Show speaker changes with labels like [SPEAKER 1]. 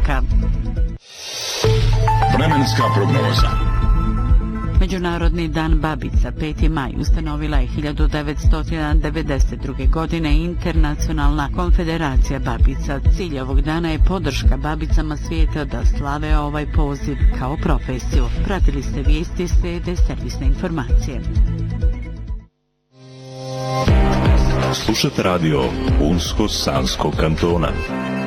[SPEAKER 1] podataka.
[SPEAKER 2] Vremenska prognoza.
[SPEAKER 1] Međunarodni dan babica 5. maj ustanovila je 1992. godine Internacionalna konfederacija babica. Cilj ovog dana je podrška babicama svijeta da slave ovaj poziv kao profesiju. Pratili ste vijesti, slijede servisne informacije.
[SPEAKER 3] Slušate radio Unsko-Sanskog kantona.